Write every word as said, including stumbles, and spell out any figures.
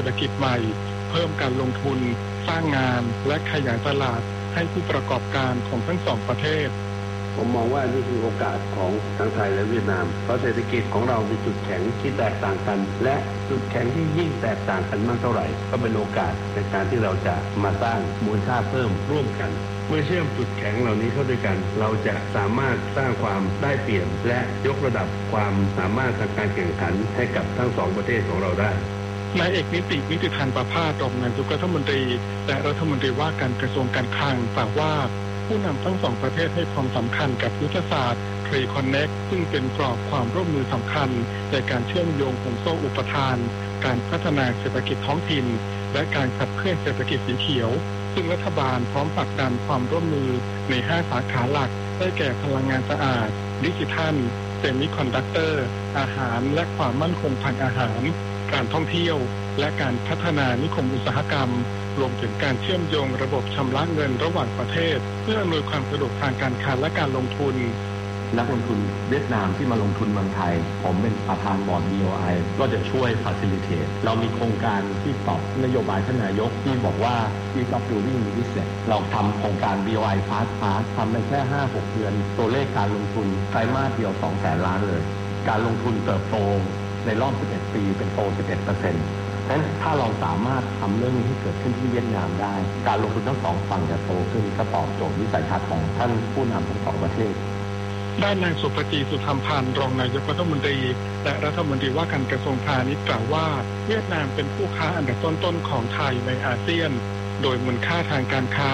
รษฐกิจใหม่เพิ่มการลงทุนสร้างงานและขยายตลาดให้ผู้ประกอบการของทั้งสองประเทศผมมองว่านี่คือโอกาสของทั้งไทยและเวียดนามเพราะเศรษฐกิจของเรามีจุดแข็งที่แตกต่างกันและจุดแข็งที่ยิ่งแตกต่างกันมากเท่าไหร่ก็เป็นโอกาสในการที่เราจะมาสร้างมูลค่าเพิ่มร่วมกันเมื่อเชื่อมจุดแข็งเหล่านี้เข้าด้วยกันเราจะสามารถสร้างความได้เปรียบและยกระดับความสามารถทางการแข่งขันให้กับทั้งสองประเทศของเราได้นายเอกนิตินิติธานประภาสรองนายกรัฐมนตรีและรัฐมนตรีว่าการกระทรวงการคลังกล่าวว่าผู้นำทั้งสองประเทศให้ความสำคัญกับยุทธศาสตร์ทรีคอนเน็กซึ่งเป็นกรอบความร่วมมือสำคัญในการเชื่อมโยงห่วงโซ่อุปทานการพัฒนาเศรษฐกิจท้องถิ่นและการขับเคลื่อนเศรษฐกิจสีเขียวซึ่งรัฐบาลพร้อมผลักดันความร่วมมือในห้าสาขาหลักได้แก่พลังงานสะอาดดิจิทัลเซมิคอนดักเตอร์อาหารและความมั่นคงทางอาหารการท่องเที่ยวและการพัฒนานิคมอุตสาหกรรมรวมถึงการเชื่อมโยงระบบชำระเงินระหว่างประเทศเพื่ออำนวยความสะดวกทางการค้าและการลงทุนนักลงทุนเวียดนามที่มาลงทุนเมืองไทยผมเป็นประธานบอร์ด บี โอ ไอ ก็จะช่วย facilitate เรามีโครงการที่ตอบนโยบายท่านนายกที่บอกว่า Ease of Doing Business เราทำโครงการ บี โอ ไอ Fast Pass ทำในแค่ ห้าหก เดือนตัวเลขการลงทุนไตรมาสเดียว สองแสน ล้านเลยการลงทุนเติบโตในรอบสิบเอ็ดปีเป็นโต สิบเอ็ดเปอร์เซ็นต์ ฉะนั้นถ้าเราสามารถทำเรื่องนี้ให้เกิดขึ้นที่เวียดนามได้การลงทุนทั้งสองฝั่งจะโตขึ้นก็ตอบโจทย์วิสัยทัศน์ของท่านผู้นำทั้งสองประเทศด้านนางสุภจีสุธรรมพันธ์รองนายกรัฐมนตรีและรัฐมนตรีว่าการกระทรวงพาณิชย์กล่าวว่าเวียดนามเป็นผู้ค้าอันดับต้นๆของไทยในอาเซียนโดยมูลค่าทางการค้า